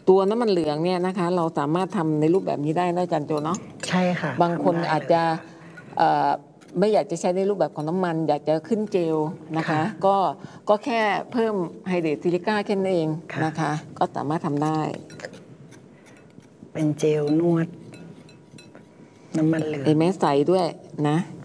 ตัวน้ำมันเหลืองเนี่ยนะคะเราสามารถทำในรูปแบบนี้ได้นะอาจารย์โจเนาะใช่ค่ะบางคนอาจจะไม่อยากจะใช้ในรูปแบบของน้ำมันอยากจะขึ้นเจลนะคะก็แค่เพิ่มไฮเดรตซิลิก้าแค่นั้นเองนะคะก็สามารถทำได้เป็นเจลนวดน้ำมันเหลืองเห็นไหมใสด้วยนะ